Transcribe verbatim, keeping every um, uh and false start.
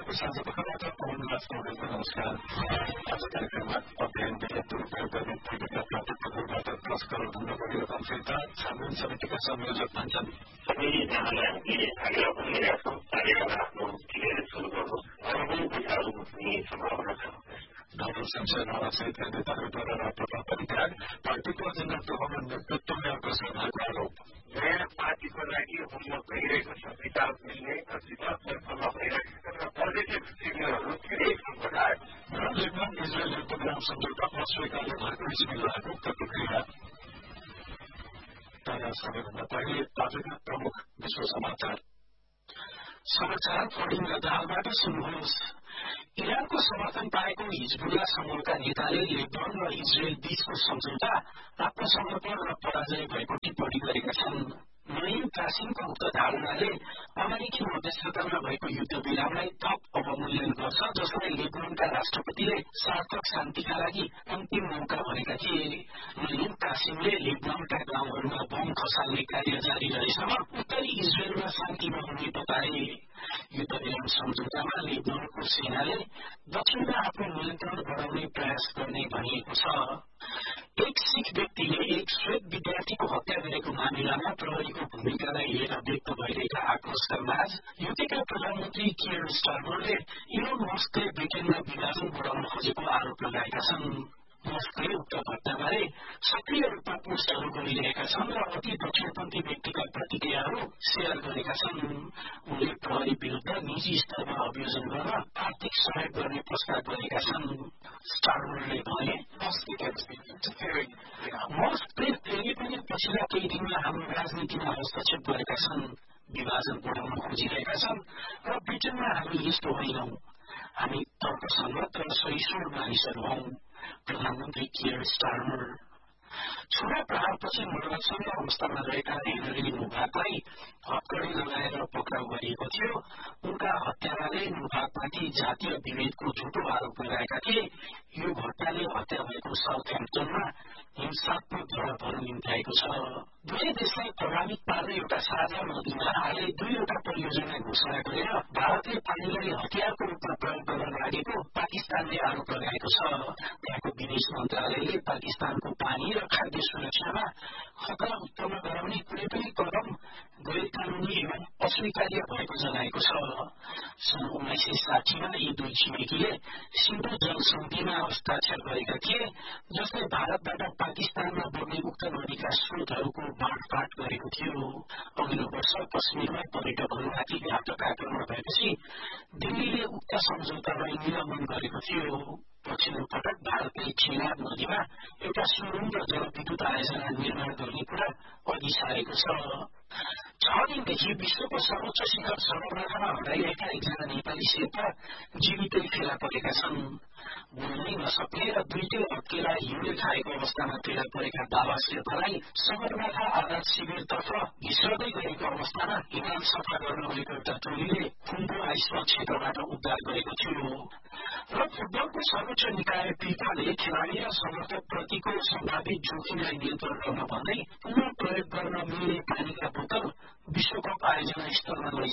साँझपखबाट पवनराज पौडेलको नमस्कार। आज कार्यक्रममा अध्ययनले दुरुपयोग गर्ने पीडितका प्राप्तबाट दस करोड़ भन्दा बढी रकम फिर्ता छानबिन समितिका संयोजक भन्छन्। हामी जहाँलाई आग्रह भनिरहेका छौँ, कार्यक्रम आफ्नो ठिकैले सुरु गर्नुहोस्, अनुभव विचारहरू हुने सम्भावना छ। डाक्टर शमशेर राणासहितका नेताहरूद्वारा राष्ट्रपति परित्याग, पार्टीको एजेन्डा तहमा नेतृत्वले अग्रसर भएको आरोप। नयाँ पार्टीको लागि होमवर्क भइरहेको छ, किताब मिल्ने किताब सम्भव भइरहेको छ र पोजिटिभ सिग्नलहरू धेरै बढाएको छ। लेबनान इजरायल युद्धविराम सम्झौता अस्वीकार्य भएको हिजबुल्लाहको प्रतिक्रिया। तर सबैभन्दा पहिले आजका प्रमुख विश्व समाचार समाचार पढिन दालबाट सुन्नुहोस्। इरानको समर्थन पाएको हिजबुल्ला समूहका नेताले लेबनान र इजरायल बीचको सम्झौता आत्मसमर्पण र पराजय भएको टिप्पणी गरेका छन्। नईम कासिमको उक्त धारणाले अमेरिकी मध्यस्थतामा भएको युद्ध विरामलाई थप अवमूल्यन गर्छ, जसलाई लेबनानका राष्ट्रपतिले सार्थक शान्तिका लागि अन्तिम मौका भनेका थिए। नईम कासिमले लेबनानका गाउँहरूमा बम खसाल्ने कार्य जारी रहेसम्म उत्तरी इजरायलमा शान्ति नहुने बताए। युद्ध विराम सम्झौतामा लेबनानको सेनाले दक्षिणमा आफ्नो नियन्त्रण बढाउने प्रयास गर्ने भनिएको छ। एक सिख व्यक्तिले एक श्वेत विद्यार्थीको हत्या गरेको मामिलामा प्रहरीको भूमिकालाई लिएर व्यक्त भइरहेका आक्रोशका माझ युकेका प्रधानमन्त्री कियर स्टारमरले इलोन मस्कले ब्रिटेनमा विभाजन बढाउन खोजेको आरोप लगाएका छन्। मस्कले उक्त घटनाबारे सक्रिय रूपमा पोस्टहरू गरिरहेका छन् र अति दक्षिणपन्थी व्यक्तिका प्रतिक्रियाहरू शेयर गरेका छन्। उनले प्रहरी विरूद्ध निजी स्तरमा अभियोजन गर्न आर्थिक सहयोग गर्ने प्रस्ताव गरेका छन्। स्टारमरले भने मस्कले फेरि पनि पछिल्ला केही दिनमा हाम्रो राजनीतिमा हस्तक्षेप गरेका छन्, विभाजन बढाउन खोजिरहेका छन् र ब्रिटेनमा हामी यस्तो होइनौं, हामी तर्कसङ्गत र सहिष्णु मानिसहरू हौं। प्रधानमन्त्री कियर स्टारमर छोरा प्रहारपछि मरणसम्म अवस्थामा रहेका हेनरी नुभाकलाई हत्कडी लगाएर पक्राउ गरिएको थियो। उनका हत्याराले नुभाकमाथि जातीय विभेदको झुटो आरोप लगाएका थिए। यो घटनाले हत्या भएको साउथह्याम्प्टनमा हिंसात्मक झडपहरू निम्त्याएको छ। दुवै देशलाई प्रभावित पार्ने एउटा साझा नदीमा हालै दुईवटा परियोजना घोषणा गरेर भारतले पानीलाई हतियारको रूपमा प्रयोग गर्न लागेको पाकिस्तानले आरोप लगाएको छ। त्यहाँको विदेश मन्त्रालयले पाकिस्तानको पानी र खाद्य सुरक्षामा खतरा उत्पन्न गराउने कुनै पनि कदम गैर कानूनी एवं अस्वीकार्य भएको जनाएको छ। सन् उन्नाइस सय साठीमा यी दुई छिमेकीले सिन्धु जल सन्धिमा हस्ताक्षर गरेका थिए, जसले भारतबाट पाकिस्तानमा बग्ने उक्त नदीका स्रोतहरूको बाँडफाँड गरेको थियो। अघिल्लो वर्ष कश्मीरमा पर्यटकहरूमाथि घातक आक्रमण भएपछि दिल्लीले उक्त सम्झौतालाई निलम्बन गरेको थियो। पछिल्लो पटक भारतले चेनाब नदीमा एउटा सुरुङ र जलविद्युत आयोजना निर्माण गर्ने कुरा अघि सारेको छ। छ दिनदेखि विश्वको सर्वोच्च शिखर सगरमाथामा हटाइरहेका एकजना नेपाली शेर्पा जीवितै फेला परेका छन्। बोल्नै नसक्ने र दुईटै अड्केला हिउँले खाएको अवस्थामा फेला परेका बाबा शेर्पालाई सगरमाथा आधार शिविरतर्फ घिस्रदै गरेको अवस्थामा हिमाल सफा गर्न गएको एउटा टोलीले खुम्बु आइसमा क्षेत्रबाट उद्धार गरेको थियो। र फुटबलको सर्वोच्च निकाय फिफाले खेलाडी र समर्थक प्रतिको सम्भावित जोखिमलाई नियन्त्रण गर्न भन्दै पुनः प्रयोग गर्न मिल्ने पानीका बोतल विश्वकप आयोजना स्थलमा